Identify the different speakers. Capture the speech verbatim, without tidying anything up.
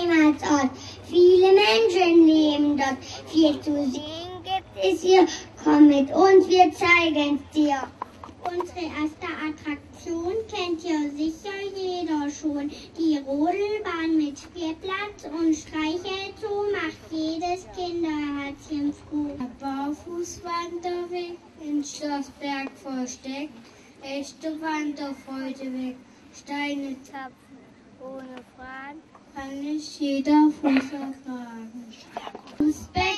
Speaker 1: Heimatsort. Viele Menschen leben dort. Viel zu sehen gibt es hier. Komm mit uns, wir zeigen es dir. Unsere erste Attraktion kennt ja sicher jeder schon. Die Rodelbahn mit Spielplatz und Streichelzoo macht jedes Kinderherzchen froh. Der Barfußwanderweg in Schlossberg versteckt, echte Wanderfreude weg. Steine zapfen ohne Fragen, kann nicht jeder Fuß ertragen.